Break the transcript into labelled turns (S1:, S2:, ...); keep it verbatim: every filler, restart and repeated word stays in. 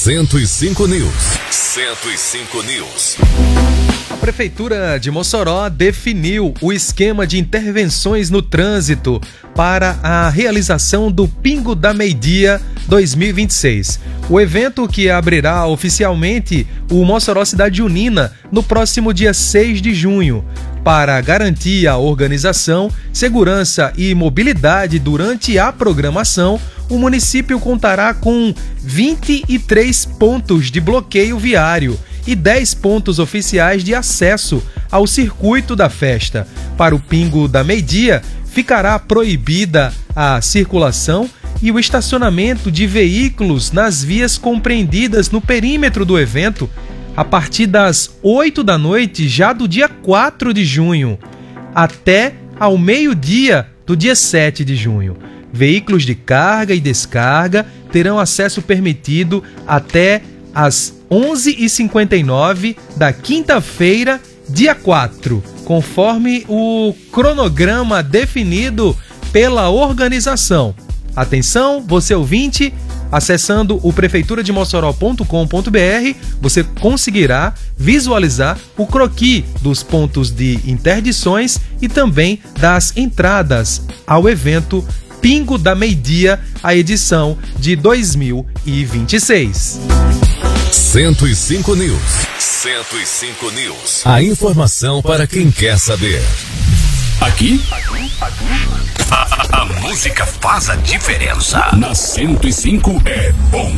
S1: cento e cinco News. cento e cinco News.
S2: A Prefeitura de Mossoró definiu o esquema de intervenções no trânsito para a realização do Pingo da Meia-Dia dois mil e vinte e seis. O evento, que abrirá oficialmente o Mossoró Cidade Unina no próximo dia seis de junho. Para garantir a organização, segurança e mobilidade durante a programação, o município contará com vinte e três pontos de bloqueio viário e dez pontos oficiais de acesso ao circuito da festa. Para o Pingo da Meia-Dia, ficará proibida a circulação e o estacionamento de veículos nas vias compreendidas no perímetro do evento a partir das oito da noite, já do dia quatro de junho, até ao meio-dia do dia sete de junho. Veículos de carga e descarga terão acesso permitido até às onze e cinquenta e nove da quinta-feira, dia quatro, conforme o cronograma definido pela organização. Atenção, você ouvinte, acessando o prefeitura de mossoró ponto com ponto br, você conseguirá visualizar o croquis dos pontos de interdições e também das entradas ao evento Pingo da Meia-Dia, a edição de dois mil e vinte e seis.
S1: cento e cinco News. cento e cinco News. A informação para quem quer saber.
S3: Aqui, aqui, aqui. A, a, a música faz a diferença. Na cento e cinco é bom.